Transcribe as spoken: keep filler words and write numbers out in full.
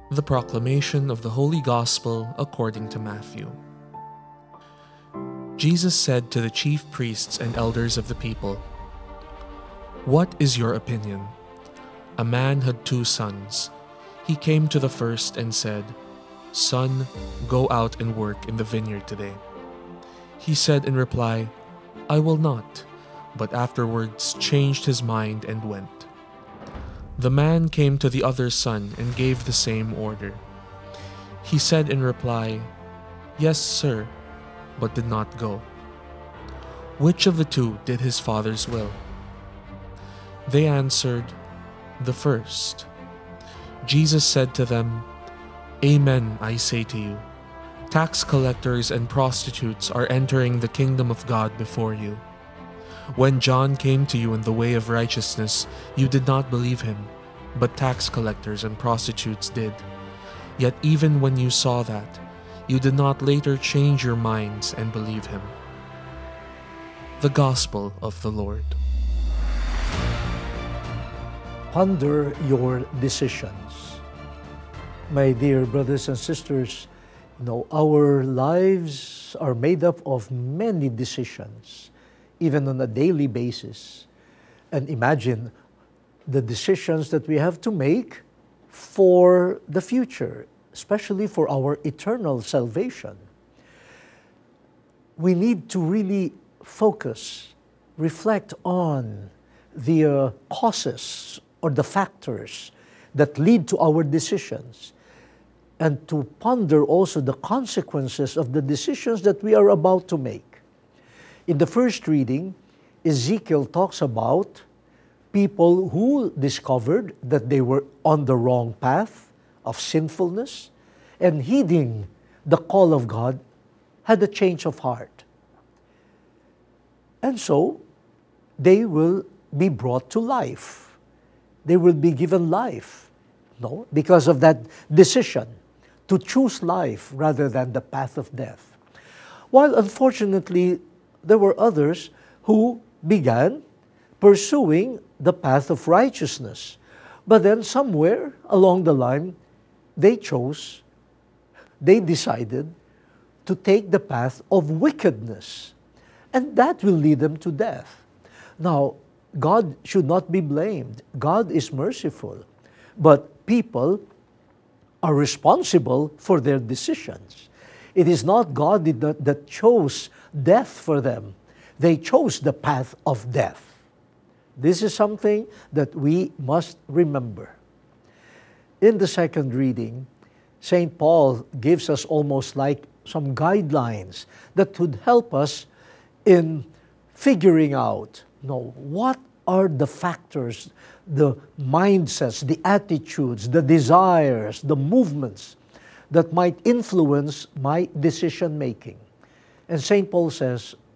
The proclamation of the Holy Gospel according to Matthew. Jesus said to the chief priests and elders of the people, "What is your opinion? A man had two sons. He came to the first and said, 'Son, go out and work in the vineyard today.' He said in reply, 'I will not,' but afterwards changed his mind and went. The man came to the other son and gave the same order. He said in reply, 'Yes, sir,' but did not go. Which of the two did his father's will?" They answered, "The first." Jesus said to them, "Amen, I say to you, tax collectors and prostitutes are entering the kingdom of God before you. When John came to you in the way of righteousness, you did not believe him, but tax collectors and prostitutes did. Yet even when you saw that, you did not later change your minds and believe him." The Gospel of the Lord. Ponder your decisions. My dear brothers and sisters, you know, our lives are made up of many decisions, even on a daily basis. And imagine the decisions that we have to make for the future, especially for our eternal salvation. We need to really focus, reflect on the uh, causes or the factors that lead to our decisions, and to ponder also the consequences of the decisions that we are about to make. In the first reading, Ezekiel talks about people who discovered that they were on the wrong path of sinfulness, and heeding the call of God, had a change of heart. And so, they will be brought to life. They will be given life, no, because of that decision to choose life rather than the path of death. While unfortunately, there were others who began pursuing the path of righteousness. But then somewhere along the line, they chose, they decided to take the path of wickedness. And that will lead them to death. Now, God should not be blamed. God is merciful. But people are responsible for their decisions. It is not God that, that chose death for them. They chose the path of death. This is something that we must remember. In the second reading, Saint Paul gives us almost like some guidelines that would help us in figuring out, you know, what are the factors, the mindsets, the attitudes, the desires, the movements that might influence my decision making. And Saint Paul says,